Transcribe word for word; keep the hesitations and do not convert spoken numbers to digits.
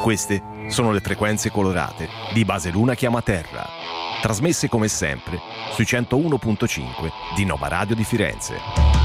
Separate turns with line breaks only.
Queste sono le frequenze colorate di Base Luna Chiama Terra, trasmesse come sempre sui centouno virgola cinque di Nova Radio di Firenze.